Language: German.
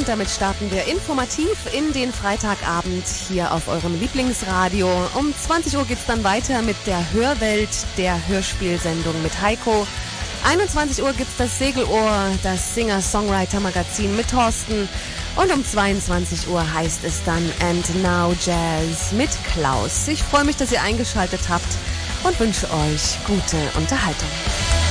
und damit starten wir informativ in den Freitagabend hier auf eurem Lieblingsradio. Um 20 Uhr geht's dann weiter mit der Hörwelt, der Hörspielsendung mit Heiko. 21 Uhr gibt's das Segelohr, das Singer-Songwriter-Magazin mit Thorsten. Und um 22 Uhr heißt es dann And Now Jazz mit Klaus. Ich freue mich, dass ihr eingeschaltet habt und wünsche euch gute Unterhaltung.